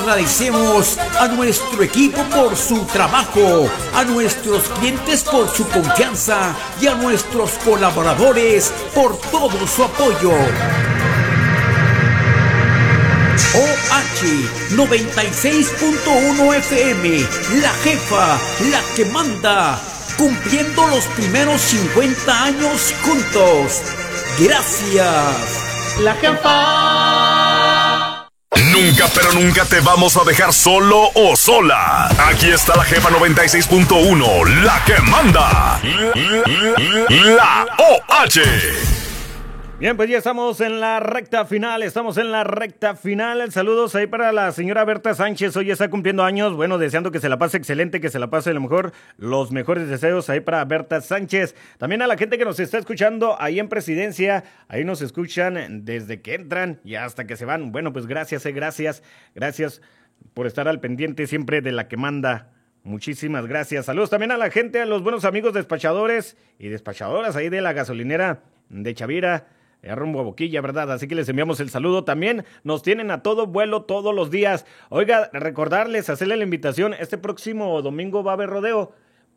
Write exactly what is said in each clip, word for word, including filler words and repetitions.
Agradecemos a nuestro equipo por su trabajo, a nuestros clientes por su confianza y a nuestros colaboradores por todo su apoyo. O H noventa y seis punto uno F M, la jefa, la que manda, cumpliendo los primeros cincuenta años juntos. Gracias. La jefa. Nunca, pero nunca te vamos a dejar solo o sola. Aquí está la jefa noventa y seis punto uno, la que manda. La O H. Bien, pues ya estamos en la recta final, estamos en la recta final. Saludos ahí para la señora Berta Sánchez, hoy está cumpliendo años, bueno, deseando que se la pase excelente, que se la pase lo mejor, los mejores deseos ahí para Berta Sánchez. También a la gente que nos está escuchando ahí en Presidencia, ahí nos escuchan desde que entran y hasta que se van. Bueno, pues gracias, eh, gracias, gracias por estar al pendiente siempre de la que manda. Muchísimas gracias. Saludos también a la gente, a los buenos amigos despachadores y despachadoras ahí de la gasolinera de Chavira, a rumbo a Boquilla, ¿verdad? Así que les enviamos el saludo. También nos tienen a todo vuelo todos los días. Oiga, recordarles, hacerle la invitación, este próximo domingo va a haber rodeo.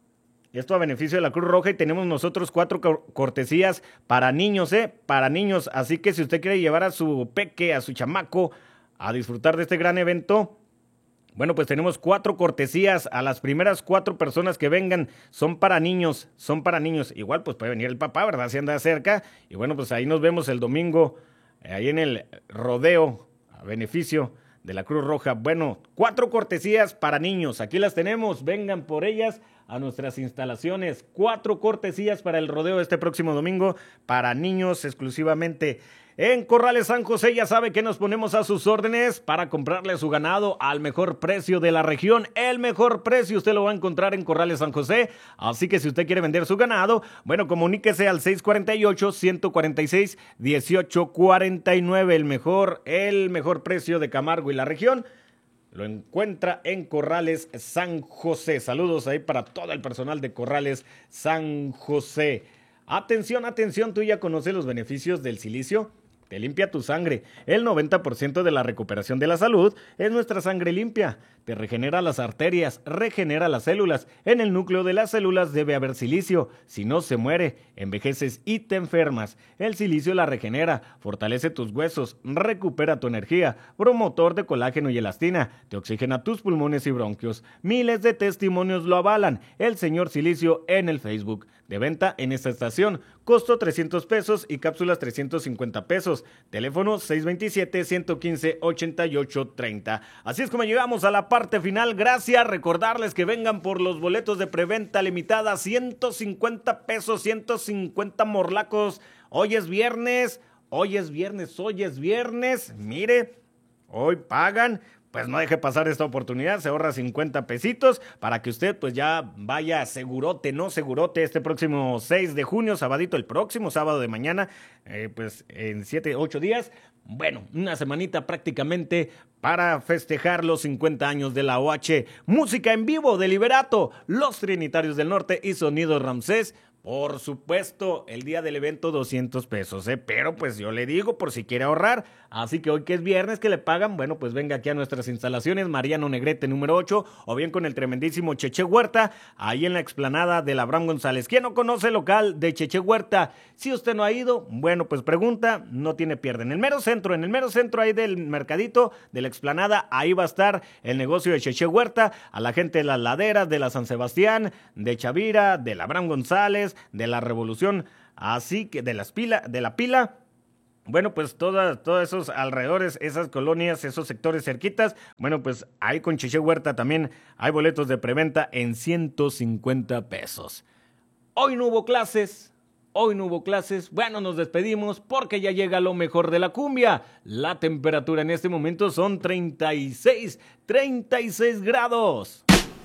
Esto a beneficio de la Cruz Roja y tenemos nosotros cuatro cortesías para niños, ¿eh? Para niños. Así que si usted quiere llevar a su peque, a su chamaco, a disfrutar de este gran evento, bueno, pues tenemos cuatro cortesías a las primeras cuatro personas que vengan. Son para niños, son para niños. Igual pues puede venir el papá, ¿verdad? Si anda cerca. Y bueno, pues ahí nos vemos el domingo, eh, ahí en el rodeo, a beneficio de la Cruz Roja. Bueno, cuatro cortesías para niños. Aquí las tenemos. Vengan por ellas a nuestras instalaciones. Cuatro cortesías para el rodeo este próximo domingo, para niños exclusivamente. En Corrales San José ya sabe que nos ponemos a sus órdenes para comprarle su ganado al mejor precio de la región. El mejor precio usted lo va a encontrar en Corrales San José. Así que si usted quiere vender su ganado, bueno, comuníquese al seis cuatro ocho, uno cuatro seis, uno ocho cuatro nueve. El mejor, el mejor precio de Camargo y la región lo encuentra en Corrales San José. Saludos ahí para todo el personal de Corrales San José. Atención, atención, ¿tú ya conoces los beneficios del silicio? Te limpia tu sangre. El noventa por ciento de la recuperación de la salud es nuestra sangre limpia. Te regenera las arterias, regenera las células. En el núcleo de las células debe haber silicio. Si no, se muere, envejeces y te enfermas. El silicio la regenera, fortalece tus huesos, recupera tu energía, promotor de colágeno y elastina, te oxigena tus pulmones y bronquios. Miles de testimonios lo avalan. El señor Silicio en el Facebook. De venta en esta estación. Costo trescientos pesos y cápsulas trescientos cincuenta pesos. Teléfono seis dos siete, uno uno cinco, ocho ocho tres cero. Así es como llegamos a la parte final. Gracias. Recordarles que vengan por los boletos de preventa limitada. ciento cincuenta pesos, ciento cincuenta morlacos. Hoy es viernes. Hoy es viernes. Hoy es viernes. Mire, hoy pagan. Pues no deje pasar esta oportunidad, se ahorra cincuenta pesitos para que usted pues ya vaya segurote, no segurote, este próximo seis de junio, sabadito, el próximo sábado de mañana, eh, pues en siete, ocho días, bueno, una semanita prácticamente para festejar los cincuenta años de la O H. Música en vivo de Liberato, Los Trinitarios del Norte y Sonido Ramsés. Por supuesto, el día del evento doscientos pesos, ¿eh? Pero pues yo le digo por si quiere ahorrar, así que hoy que es viernes que le pagan, bueno, pues venga aquí a nuestras instalaciones, Mariano Negrete número ocho, o bien con el tremendísimo Cheche Huerta, ahí en la explanada del Abraham González. ¿Quién no conoce el local de Cheche Huerta? Si usted no ha ido, bueno, pues pregunta, no tiene pierde. En el mero centro, en el mero centro ahí del mercadito, de la explanada, ahí va a estar el negocio de Cheche Huerta, a la gente de las laderas, de la San Sebastián, de Chavira, del Abraham González, de la Revolución, así que de las pila, de la pila, bueno, pues todas, todos esos alrededores, esas colonias, esos sectores cerquitas, bueno, pues ahí con Cheche Huerta también hay boletos de preventa en ciento cincuenta pesos. Hoy no hubo clases, hoy no hubo clases, bueno, nos despedimos porque ya llega lo mejor de la cumbia. La temperatura en este momento son treinta y seis, treinta y seis grados.